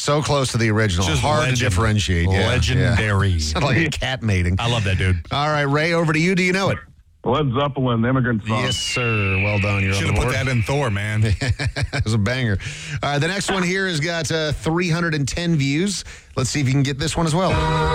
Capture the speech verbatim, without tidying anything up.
So close to the original. Just Hard legend. to differentiate. Yeah, Legendary. Yeah. Sound like a cat mating. I love that dude. All right, Ray, over to you. Do you know it? Led Zeppelin, the Immigrant Song. Yes, sir. Well done. You're Should on have the put board. that in Thor, man. It was a banger. All right, the next one here has got uh, three hundred ten views. Let's see if you can get this one as well.